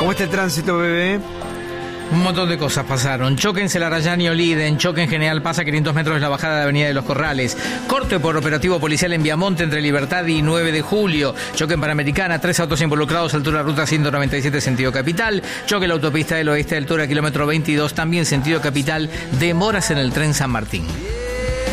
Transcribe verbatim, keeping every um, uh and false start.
¿Cómo está el tránsito, bebé? Un montón de cosas pasaron. Choque en Celarayán y Oliden, choque en General Paz a quinientos metros de la bajada de Avenida de los Corrales, corte por operativo policial en Viamonte entre Libertad y nueve de julio, choque en Panamericana, tres autos involucrados, altura ruta ciento noventa y siete sentido capital, choque en la autopista del oeste, altura kilómetro veintidós, también sentido capital, demoras en el tren San Martín.